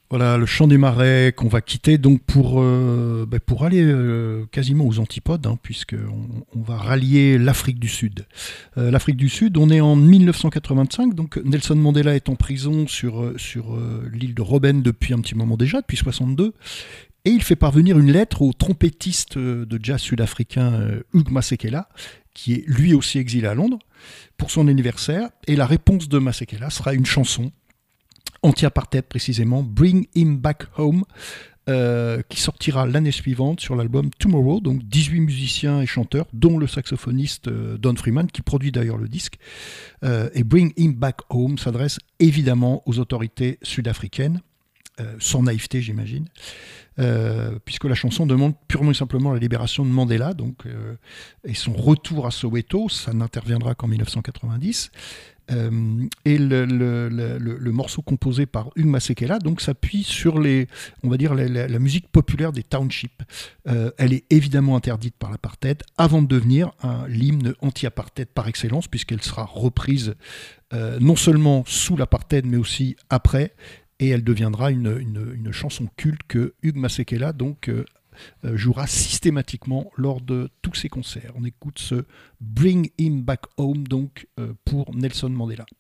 Voilà, le champ des marais qu'on va quitter donc pour aller quasiment aux antipodes, hein, puisqu'on va rallier l'Afrique du Sud. L'Afrique du Sud, on est en 1985, donc Nelson Mandela est en prison sur l'île de Robben depuis un petit moment déjà, depuis 62, et il fait parvenir une lettre au trompettiste de jazz sud-africain Hugh Masekela, qui est lui aussi exilé à Londres, pour son anniversaire, et la réponse de Masekela sera une chanson anti-apartheid précisément, Bring Him Back Home, qui sortira l'année suivante sur l'album Tomorrow, donc 18 musiciens et chanteurs, dont le saxophoniste Don Freeman, qui produit d'ailleurs le disque. Et Bring Him Back Home s'adresse évidemment aux autorités sud-africaines, sans naïveté j'imagine, puisque la chanson demande purement et simplement la libération de Mandela et son retour à Soweto, ça n'interviendra qu'en 1990. Et le morceau composé par Hugh Masekela donc s'appuie sur on va dire la musique populaire des townships. Elle est évidemment interdite par l'apartheid avant de devenir l'hymne anti-apartheid par excellence, puisqu'elle sera reprise non seulement sous l'apartheid mais aussi après, et elle deviendra une chanson culte que Hugh Masekela jouera systématiquement lors de tous ses concerts. On écoute ce Bring Him Back Home pour Nelson Mandela.